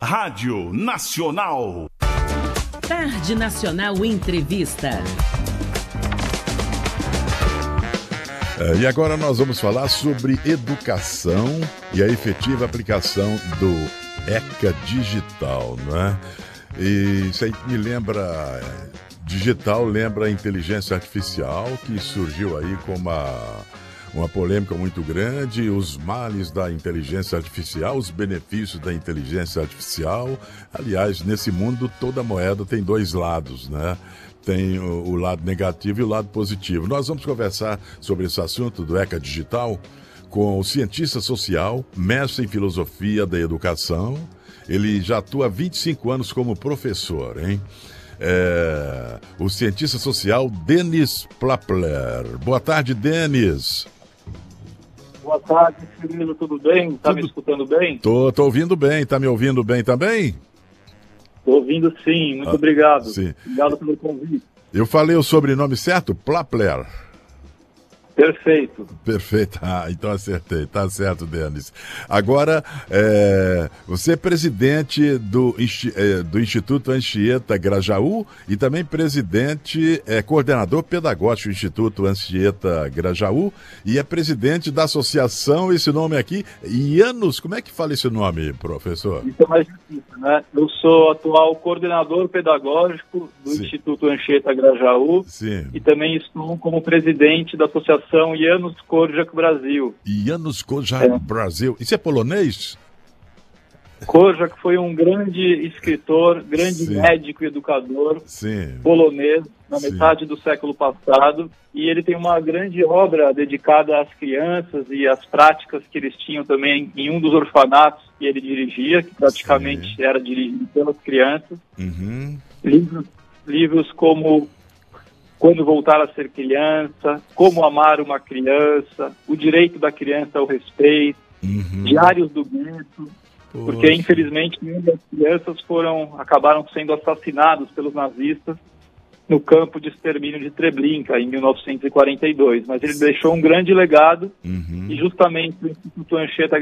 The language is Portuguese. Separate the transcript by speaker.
Speaker 1: Rádio Nacional.
Speaker 2: Tarde Nacional Entrevista.
Speaker 3: E agora nós vamos falar sobre educação e a efetiva aplicação do ECA Digital, não é? E isso aí me lembra, digital lembra a inteligência artificial, que surgiu aí com uma polêmica muito grande, os males da inteligência artificial, os benefícios da inteligência artificial. Aliás, nesse mundo toda moeda tem dois lados, né? Tem o lado negativo e o lado positivo. Nós vamos conversar sobre esse assunto do ECA Digital com o cientista social, mestre em filosofia da educação. Ele já atua há 25 anos como professor, hein? O cientista social Denis Plapler. Boa tarde, Denis.
Speaker 4: Boa tarde, Cirilo, tudo bem? Me escutando bem?
Speaker 3: Tô ouvindo bem, tá me ouvindo bem também?
Speaker 4: Tô ouvindo sim, muito obrigado.
Speaker 3: Sim.
Speaker 4: Obrigado pelo convite.
Speaker 3: Eu falei o sobrenome certo? Plapler.
Speaker 4: Perfeito.
Speaker 3: Perfeito. Então acertei. Tá certo, Denis. Agora, você é presidente do Instituto Anchieta Grajaú e também coordenador pedagógico do Instituto Anchieta Grajaú e é presidente da associação, esse nome aqui, Ianos. Como é que fala esse nome, professor?
Speaker 4: Isso é mais difícil, né? Eu sou atual coordenador pedagógico do Instituto Anchieta Grajaú.
Speaker 3: Sim.
Speaker 4: E também estou como presidente da associação Janusz Korczak Brasil.
Speaker 3: Janusz Korczak Brasil. Isso é polonês?
Speaker 4: Korczak foi um grande escritor, grande médico e educador polonês na metade do século passado, e ele tem uma grande obra dedicada às crianças e às práticas que eles tinham também em um dos orfanatos que ele dirigia, que praticamente era dirigido pelas crianças.
Speaker 3: Uhum.
Speaker 4: Livros como Quando Voltar a Ser Criança, Como Amar uma Criança, O Direito da Criança ao Respeito, Diários do Gueto, porque infelizmente muitas crianças acabaram sendo assassinados pelos nazistas no campo de extermínio de Treblinka em 1942, mas ele deixou um grande legado e justamente o Instituto Anchieta